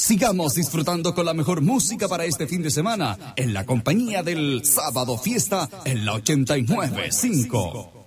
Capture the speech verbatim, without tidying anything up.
Sigamos disfrutando con la mejor música para este fin de semana en la compañía del Sábado Fiesta en la ochenta y nueve punto cinco.